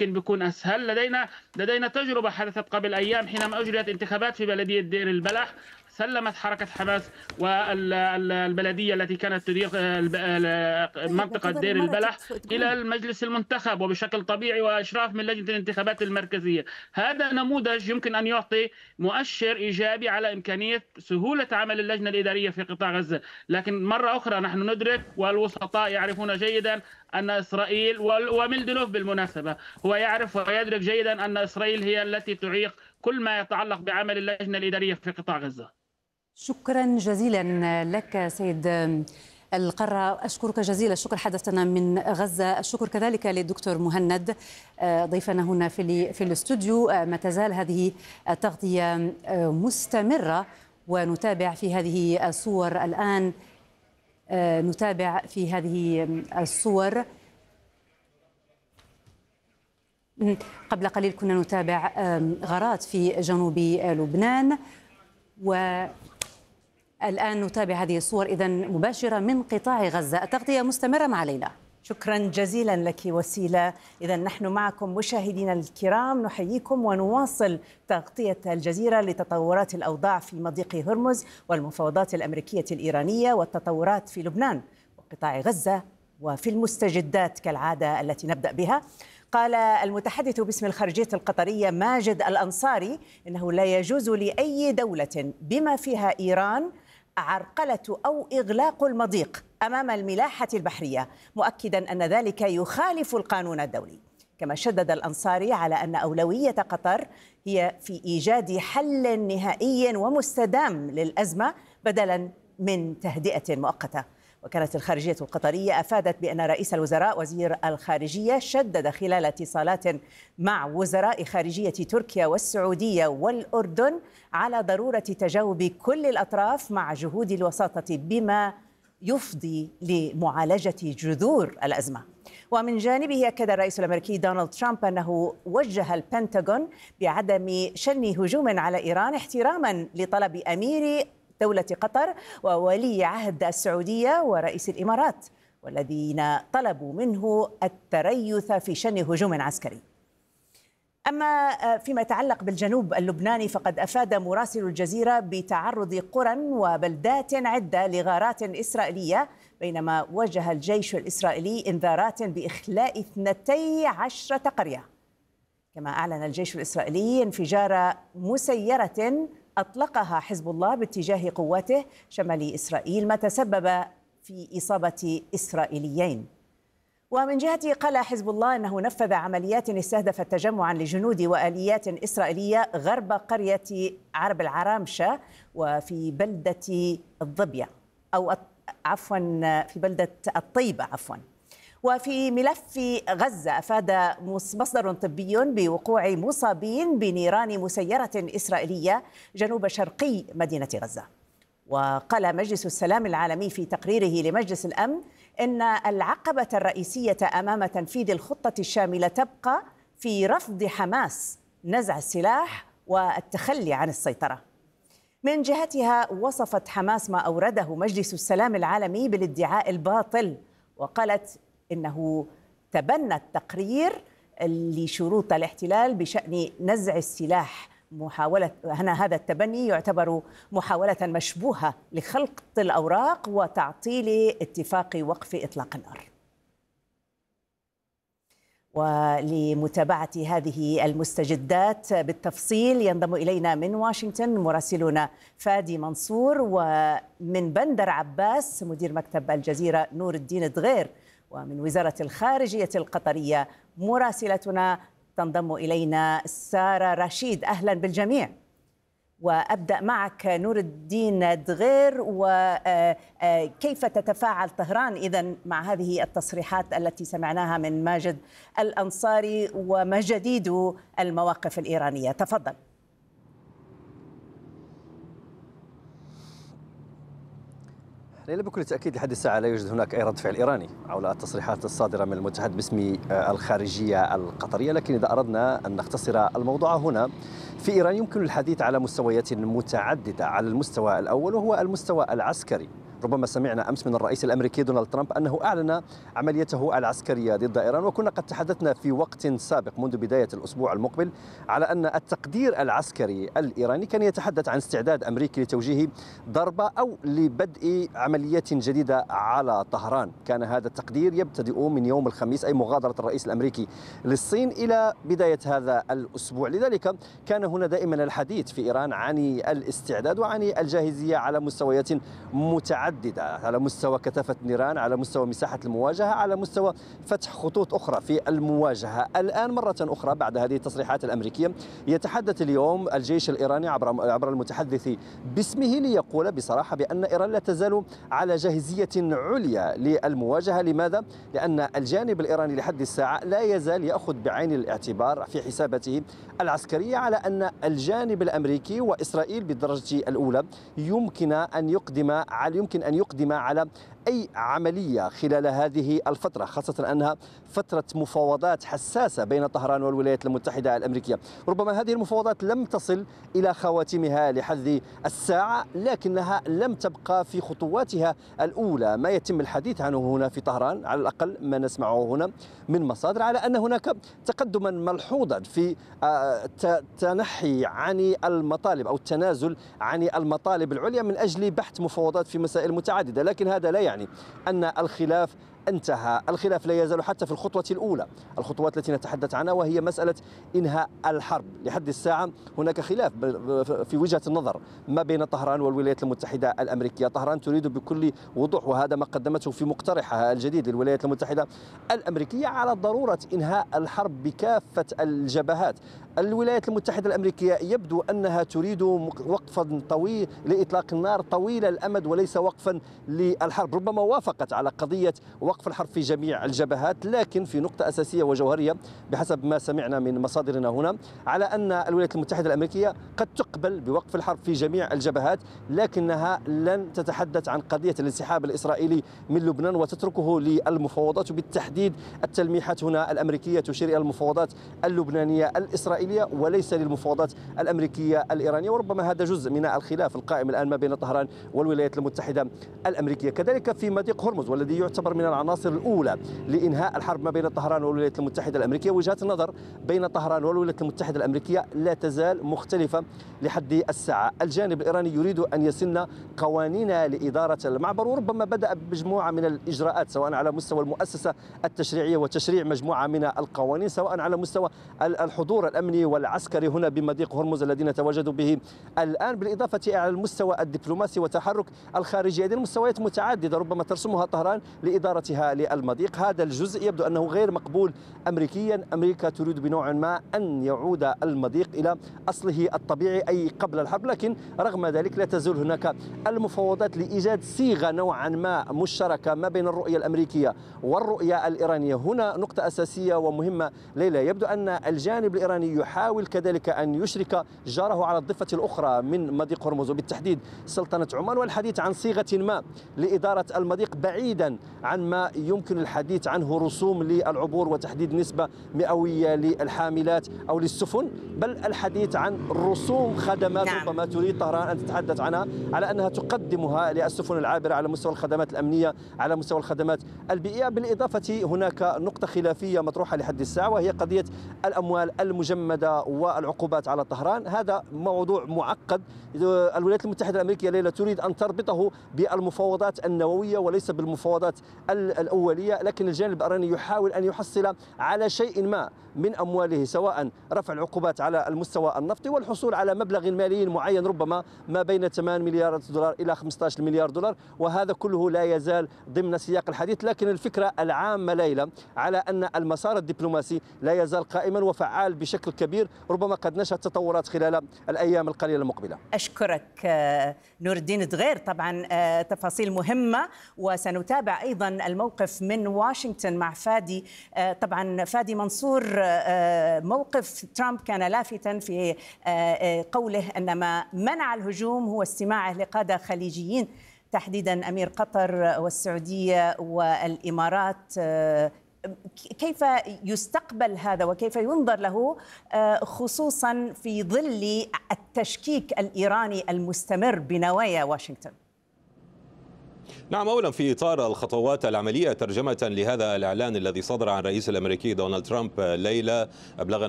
يمكن بيكون أسهل. لدينا تجربة حدثت قبل أيام حينما أجريت انتخابات في بلدية دير البلح. سلمت حركة حماس والبلدية التي كانت تدير منطقة دير البلح إلى المجلس المنتخب وبشكل طبيعي وإشراف من لجنة الانتخابات المركزية. هذا نموذج يمكن أن يعطي مؤشر إيجابي على إمكانية سهولة عمل اللجنة الإدارية في قطاع غزة. لكن مرة أخرى نحن ندرك والوسطاء يعرفون جيدا أن إسرائيل، وميلدنوف بالمناسبة هو يعرف ويدرك جيدا أن إسرائيل هي التي تعيق كل ما يتعلق بعمل اللجنة الإدارية في قطاع غزة. شكرا جزيلا لك سيد القرة، أشكرك جزيل الشكر. حدثنا من غزة. الشكر كذلك للدكتور مهند ضيفنا هنا في الاستوديو. ما تزال هذه التغطية مستمرة ونتابع في هذه الصور الآن. نتابع في هذه الصور. قبل قليل كنا نتابع غارات في جنوب لبنان، والآن نتابع هذه الصور إذن مباشرة من قطاع غزة. التغطية مستمرة مع ليلى. شكرا جزيلا لك وسيلة. إذا نحن معكم مشاهدينا الكرام، نحييكم ونواصل تغطية الجزيرة لتطورات الأوضاع في مضيق هرمز والمفاوضات الأمريكية الإيرانية والتطورات في لبنان وقطاع غزة وفي المستجدات كالعادة التي نبدأ بها. قال المتحدث باسم الخارجية القطرية ماجد الأنصاري إنه لا يجوز لأي دولة بما فيها إيران عرقلة أو إغلاق المضيق أمام الملاحة البحرية، مؤكدا أن ذلك يخالف القانون الدولي. كما شدد الأنصاري على أن أولوية قطر هي في إيجاد حل نهائي ومستدام للأزمة بدلا من تهدئة مؤقتة. وكانت الخارجية القطرية أفادت بأن رئيس الوزراء وزير الخارجية شدد خلال اتصالات مع وزراء خارجية تركيا والسعودية والأردن على ضرورة تجاوب كل الأطراف مع جهود الوساطة بما يفضي لمعالجة جذور الأزمة. ومن جانبه أكد الرئيس الأمريكي دونالد ترامب أنه وجه البنتاغون بعدم شن هجوم على إيران احتراما لطلب أمير دولة قطر وولي عهد السعودية ورئيس الإمارات، والذين طلبوا منه التريث في شن هجوم عسكري. أما فيما يتعلق بالجنوب اللبناني فقد أفاد مراسل الجزيرة بتعرض قرى وبلدات عدة لغارات إسرائيلية، بينما وجه الجيش الإسرائيلي إنذارات بإخلاء 12 قرية. كما أعلن الجيش الإسرائيلي انفجار مسيرة أطلقها حزب الله باتجاه قواته شمال إسرائيل، ما تسبب في إصابة إسرائيليين. ومن جهته قال حزب الله أنه نفذ عمليات استهدفت تجمعا لجنود وآليات إسرائيلية غرب قرية عرب العرامشة وفي بلدة الضبية في بلدة الطيبة وفي ملف غزة أفاد مصدر طبي بوقوع مصابين بنيران مسيرة إسرائيلية جنوب شرقي مدينة غزة. وقال مجلس السلام العالمي في تقريره لمجلس الأمن إن العقبة الرئيسية أمام تنفيذ الخطة الشاملة تبقى في رفض حماس نزع السلاح والتخلي عن السيطرة. من جهتها وصفت حماس ما أورده مجلس السلام العالمي بالادعاء الباطل، وقالت إنه تبنى التقرير لشروط الاحتلال بشأن نزع السلاح. هذا التبني يعتبر محاولة مشبوهة لخلق الأوراق وتعطيل اتفاق وقف إطلاق النار. ولمتابعة هذه المستجدات بالتفصيل ينضم إلينا من واشنطن مراسلنا فادي منصور، ومن بندر عباس مدير مكتب الجزيرة نور الدين دغير، ومن وزارة الخارجية القطرية مراسلتنا تنضم إلينا سارة رشيد. أهلا بالجميع. وأبدأ معك نور الدين دغير، وكيف تتفاعل طهران إذن مع هذه التصريحات التي سمعناها من ماجد الأنصاري وما جديد المواقف الإيرانية؟ تفضل. ليلى، بكل تأكيد لحد الساعة لا يوجد هناك أي رد فعل إيراني حول التصريحات الصادرة من المتحدث باسم الخارجية القطرية، لكن إذا أردنا أن نختصر الموضوع هنا، في إيران يمكن الحديث على مستويات متعددة. على المستوى الأول وهو المستوى العسكري، ربما سمعنا أمس من الرئيس الأمريكي دونالد ترامب أنه أعلن عمليته العسكرية ضد إيران، وكنا قد تحدثنا في وقت سابق منذ بداية الأسبوع المقبل على أن التقدير العسكري الإيراني كان يتحدث عن استعداد أمريكي لتوجيه ضربة أو لبدء عملية جديدة على طهران. كان هذا التقدير يبتدئ من يوم الخميس، أي مغادرة الرئيس الأمريكي للصين إلى بداية هذا الأسبوع. لذلك كان هنا دائما الحديث في إيران عن الاستعداد وعن الجاهزية على مستويات متعددة، على مستوى كثافة النيران، على مستوى مساحة المواجهة، على مستوى فتح خطوط أخرى في المواجهة. الآن مرة أخرى بعد هذه التصريحات الأمريكية يتحدث اليوم الجيش الإيراني عبر المتحدث باسمه ليقول بصراحة بأن إيران لا تزال على جاهزية عليا للمواجهة. لماذا؟ لأن الجانب الإيراني لحد الساعة لا يزال يأخذ بعين الاعتبار في حساباته العسكرية على أن الجانب الأمريكي وإسرائيل بالدرجة الأولى يمكن أن يقدم على أي عملية خلال هذه الفترة، خاصة أنها فترة مفاوضات حساسة بين طهران والولايات المتحدة الأمريكية. ربما هذه المفاوضات لم تصل إلى خواتمها لحد الساعة، لكنها لم تبقى في خطواتها الأولى. ما يتم الحديث عنه هنا في طهران، على الأقل ما نسمعه هنا من مصادر، على أن هناك تقدما ملحوظا في التنحي عن المطالب أو التنازل عن المطالب العليا من أجل بحث مفاوضات في مسائل متعددة. لكن هذا لا يعني أن الخلاف انتهى. الخلاف لا يزال حتى في الخطوة الأولى، الخطوات التي نتحدث عنها، وهي مسألة إنهاء الحرب. لحد الساعة هناك خلاف في وجهة النظر ما بين طهران والولايات المتحدة الأمريكية. طهران تريد بكل وضوح، وهذا ما قدمته في مقترحها الجديد للولايات المتحدة الأمريكية، على ضرورة إنهاء الحرب بكافة الجبهات. الولايات المتحدة الأمريكية يبدو أنها تريد وقفا طويل لإطلاق النار طويل الأمد وليس وقفا للحرب. ربما وافقت على قضية وقف الحرب في جميع الجبهات، لكن في نقطة أساسية وجوهرية بحسب ما سمعنا من مصادرنا هنا، على أن الولايات المتحدة الأمريكية قد تقبل بوقف الحرب في جميع الجبهات، لكنها لن تتحدث عن قضية الانسحاب الإسرائيلي من لبنان وتتركه للمفاوضات، وبالتحديد التلميحات هنا الأمريكية تشير إلى المفاوضات اللبنانية الإسرائيلية وليس للمفاوضات الأمريكية الإيرانية. وربما هذا جزء من الخلاف القائم الآن ما بين طهران والولايات المتحدة الأمريكية. كذلك في مضيق هرمز، والذي يعتبر من العناصر الأولى لإنهاء الحرب ما بين طهران والولايات المتحدة الأمريكية، وجهات النظر بين طهران والولايات المتحدة الأمريكية لا تزال مختلفة لحد الساعة. الجانب الإيراني يريد أن يسن قوانين لإدارة المعبر، وربما بدأ بمجموعة من الإجراءات سواء على مستوى المؤسسة التشريعية وتشريع مجموعة من القوانين، سواء على مستوى الحضور الأمني والعسكري هنا بمضيق هرمز الذي نتواجد به الآن، بالإضافة إلى المستوى الدبلوماسي وتحرك الخارجية. هذه المستويات متعددة ربما ترسمها طهران لإدارتها للمضيق. هذا الجزء يبدو أنه غير مقبول أمريكيا. أمريكا تريد بنوع ما أن يعود المضيق إلى أصله الطبيعي أي قبل الحرب، لكن رغم ذلك لا تزال هناك المفاوضات لإيجاد صيغة نوعا ما مشتركة ما بين الرؤية الأمريكية والرؤية الإيرانية. هنا نقطة أساسية ومهمة ليلى، يبدو أن الجانب الإيراني يحاول كذلك أن يشرك جاره على الضفة الأخرى من مضيق هرمز وبالتحديد سلطنة عمان، والحديث عن صيغة ما لإدارة المضيق بعيدا عن ما يمكن الحديث عنه رسوم للعبور وتحديد نسبة مئوية للحاملات أو للسفن، بل الحديث عن رسوم خدمات ربما تريد طهران أن تتحدث عنها على أنها تقدمها للسفن العابرة على مستوى الخدمات الأمنية، على مستوى الخدمات البيئية. بالإضافة هناك نقطة خلافية مطروحة لحد الساعة، وهي قضية الأموال المجمدة والعقوبات على طهران. هذا موضوع معقد. الولايات المتحدة الأمريكية ليلة تريد أن تربطه بالمفاوضات النووية وليس بالمفاوضات الأولية، لكن الجانب الإيراني يحاول أن يحصل على شيء ما من أمواله، سواء رفع العقوبات على المستوى النفطي والحصول على مبلغ مالي معين ربما ما بين 8 مليار دولار إلى 15 مليار دولار، وهذا كله لا يزال ضمن سياق الحديث. لكن الفكرة العامة ليلى على أن المسار الدبلوماسي لا يزال قائما وفعال بشكل كبير، ربما قد نشهد تطورات خلال الأيام القليلة المقبلة. أشكرك نور الدين دغير، طبعا تفاصيل مهمة، وسنتابع أيضا الموقف من واشنطن مع فادي. طبعا فادي منصور، موقف ترامب كان لافتا في قوله أن ما منع الهجوم هو استماعه لقادة خليجيين، تحديدا أمير قطر والسعودية والإمارات. كيف يستقبل هذا وكيف ينظر له، خصوصا في ظل التشكيك الإيراني المستمر بنوايا واشنطن؟ نعم، أولا في إطار الخطوات العملية ترجمة لهذا الإعلان الذي صدر عن الرئيس الأمريكي دونالد ترامب ليلة، أبلغنا